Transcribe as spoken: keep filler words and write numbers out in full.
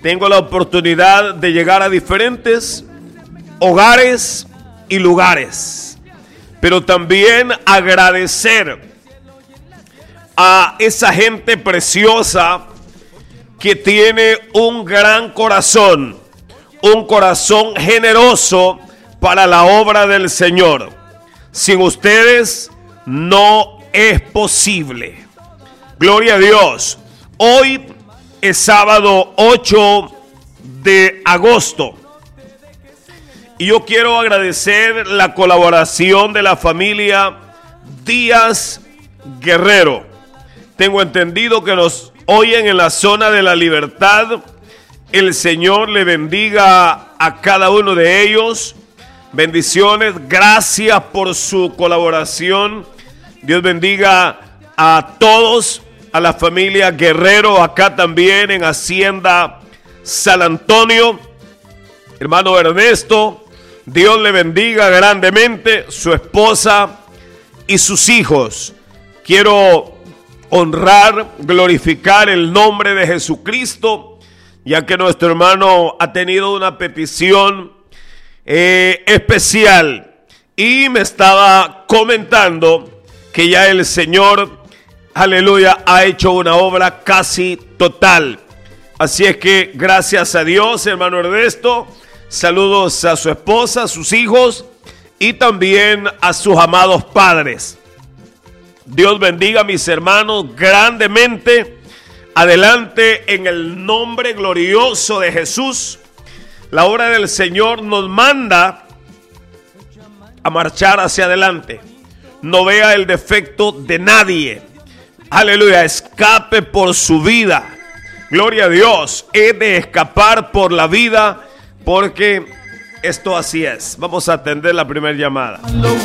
tengo la oportunidad de llegar a diferentes hogares y lugares, pero también agradecer a esa gente preciosa que tiene un gran corazón, un corazón generoso para la obra del Señor. Sin ustedes no es posible. Gloria a Dios. Hoy es sábado ocho de agosto y yo quiero agradecer la colaboración de la familia Díaz Guerrero. Tengo entendido que nos oyen en la zona de La Libertad. El Señor le bendiga a cada uno de ellos. Bendiciones, gracias por su colaboración. Dios bendiga a todos, a la familia Guerrero, acá también en Hacienda San Antonio. Hermano Ernesto, Dios le bendiga grandemente, su esposa y sus hijos. Quiero honrar, glorificar el nombre de Jesucristo, ya que nuestro hermano ha tenido una petición eh, especial y me estaba comentando que ya el Señor, aleluya, ha hecho una obra casi total. Así es que gracias a Dios, hermano Ernesto, saludos a su esposa, a sus hijos y también a sus amados padres. Dios bendiga a mis hermanos grandemente. Adelante en el nombre glorioso de Jesús. La obra del Señor nos manda a marchar hacia adelante. No vea el defecto de nadie. Aleluya, escape por su vida. Gloria a Dios. He de escapar por la vida porque esto así es. Vamos a atender la primera llamada.